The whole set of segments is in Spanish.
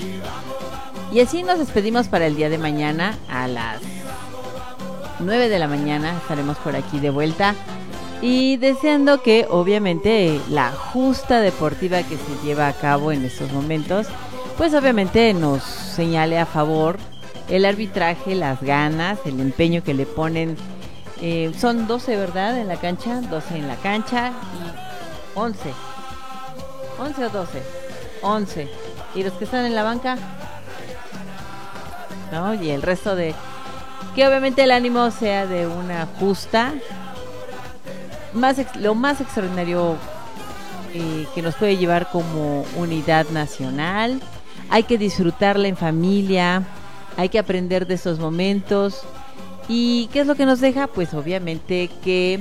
Y así nos despedimos para el día de mañana a las 9 de la mañana. Estaremos por aquí de vuelta y deseando que obviamente la justa deportiva que se lleva a cabo en estos momentos, pues obviamente nos señale a favor el arbitraje, las ganas, el empeño que le ponen. Son 12, ¿verdad? En la cancha, 12 en la cancha y 11 o 12, 11. Y los que están en la banca, ¿no? Y el resto de... Que obviamente el ánimo sea de una justa. Lo más extraordinario que nos puede llevar como unidad nacional. Hay que disfrutarla en familia, hay que aprender de esos momentos. ¿Y qué es lo que nos deja? Pues obviamente que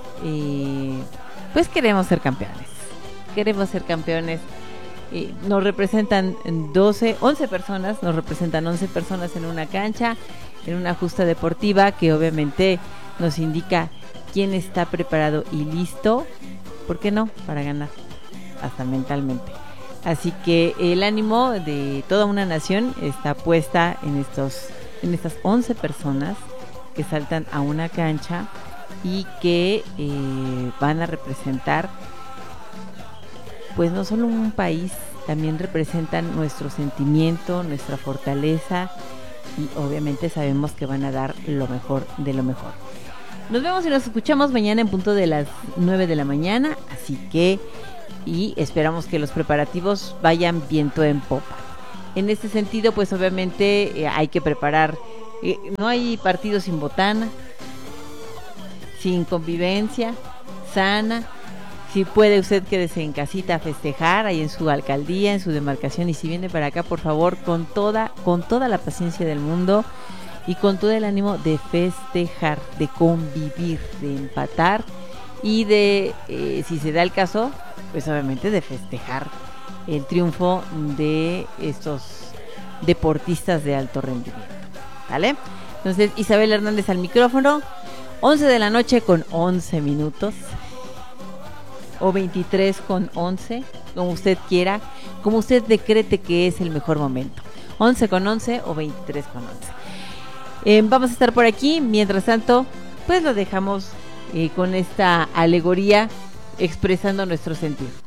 pues queremos ser campeones. Queremos ser campeones. Nos representan 11 personas, nos representan 11 personas en una cancha, en una justa deportiva que obviamente nos indica quién está preparado y listo, ¿por qué no? Para ganar, hasta mentalmente. Así que el ánimo de toda una nación está puesta en estas 11 personas que saltan a una cancha y que van a representar pues no solo un país, también representan nuestro sentimiento, nuestra fortaleza y obviamente sabemos que van a dar lo mejor de lo mejor. Nos vemos y nos escuchamos mañana en punto de las 9 de la mañana, así que y esperamos que los preparativos vayan viento en popa. En este sentido, pues obviamente hay que preparar, no hay partido sin botana, sin convivencia sana. Si puede usted quédese en casita a festejar ahí en su alcaldía, en su demarcación, y si viene para acá, por favor, con toda la paciencia del mundo y con todo el ánimo de festejar, de convivir, de empatar y de, si se da el caso, pues obviamente de festejar el triunfo de estos deportistas de alto rendimiento, ¿vale? Entonces, Isabel Hernández al micrófono, 11 de la noche con 11 minutos. O 23 con 11, como usted quiera, como usted decrete que es el mejor momento. 11 con 11 o 23 con 11. Vamos a estar por aquí. Mientras tanto, pues lo dejamos con esta alegoría expresando nuestro sentir.